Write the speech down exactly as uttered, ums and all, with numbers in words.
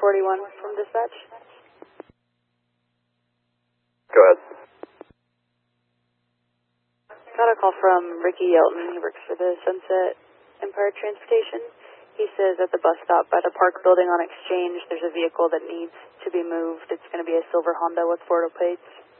forty-one from dispatch. Go ahead. Got a call from Ricky Yelton. He works for the Sunset Empire Transportation. He says at the bus stop by the Park Building on Exchange, there's a vehicle that needs to be moved. It's going to be a silver Honda with Florida plates.